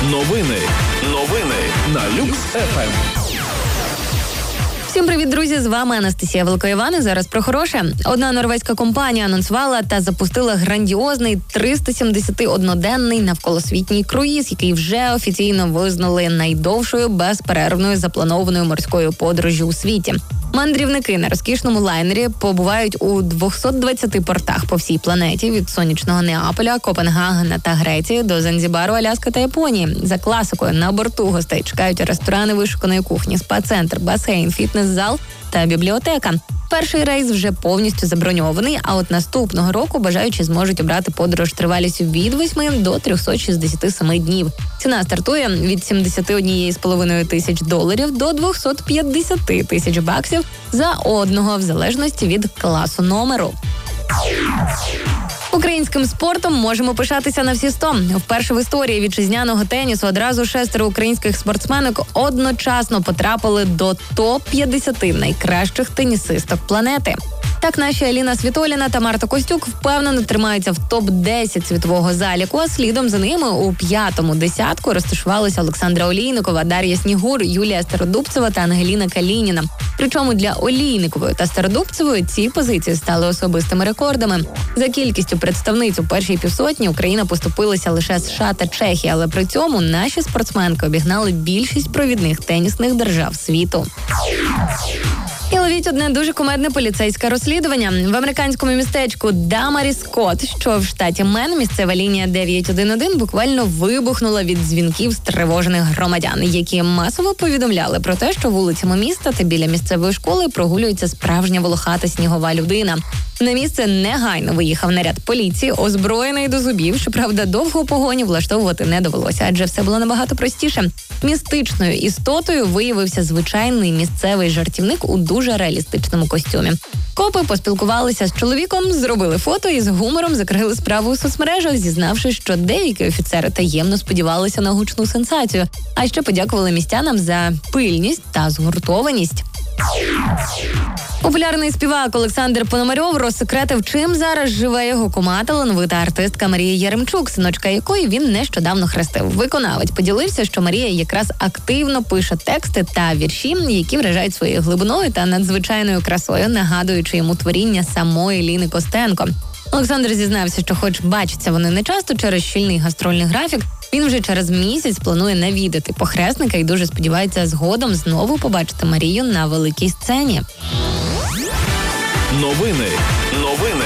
Новини на Люкс ФМ. Всім привіт, друзі! З вами Анастасія Великоїван. І зараз про хороше. Одна норвезька компанія анонсувала та запустила грандіозний 371-денний навколосвітній круїз, який вже офіційно визнали найдовшою безперервною запланованою морською подорожжю у світі. Мандрівники на розкішному лайнері побувають у 220 портах по всій планеті, від сонячного Неаполя, Копенгагена та Греції до Занзібару, Аляски та Японії. За класикою на борту гостей чекають ресторани вишуканої кухні, спа-центр, басейн, фітнес-зал та бібліотека. Перший рейс вже повністю заброньований, а от наступного року бажаючі зможуть обрати подорож тривалістю від 8 до 367 днів. Ціна стартує від $71,5 тисяч до 250 тисяч баксів за одного, в залежності від класу номеру. Українським спортом можемо пишатися на всі 100. Вперше в історії вітчизняного тенісу одразу 6 українських спортсменок одночасно потрапили до топ-50 найкращих тенісисток планети. Так, наші Аліна Світоліна та Марта Костюк впевнено тримаються в топ-10 світового заліку, а слідом за ними у 5-му десятку розташувалися Олександра Олійникова, Дар'я Снігур, Юлія Стародубцева та Ангеліна Калініна. Причому для Олійникової та Стародубцевої ці позиції стали особистими рекордами. За кількістю представниць у першій півсотні Україна поступилася лише США та Чехія, але при цьому наші спортсменки обігнали більшість провідних тенісних держав світу. І ловіть одне дуже кумедне поліцейське розслідування. В американському містечку Дамарі-Скотт, що в штаті Мен, місцева лінія 911 буквально вибухнула від дзвінків стривожених громадян, які масово повідомляли про те, що вулицями міста та біля місцевої школи прогулюється справжня волохата снігова людина. На місце негайно виїхав наряд поліції, озброєний до зубів. Щоправда, довгу погоню влаштовувати не довелося, адже все було набагато простіше. Містичною істотою виявився звичайний місцевий жартівник у дуже реалістичному костюмі. Копи поспілкувалися з чоловіком, зробили фото і з гумором закрили справу у соцмережах, зізнавши, що деякі офіцери таємно сподівалися на гучну сенсацію, а ще подякували містянам за пильність та згуртованість. Популярний співак Олександр Пономарьов розсекретив, чим зараз живе його кума, талановита артистка Марія Яремчук, синочка якої він нещодавно хрестив. Виконавець поділився, що Марія якраз активно пише тексти та вірші, які вражають своєю глибиною та надзвичайною красою, нагадуючи йому творіння самої Ліни Костенко. Олександр зізнався, що хоч бачаться вони не часто через щільний гастрольний графік, він вже через місяць планує навідати похресника і дуже сподівається згодом знову побачити Марію на великій сцені. Новини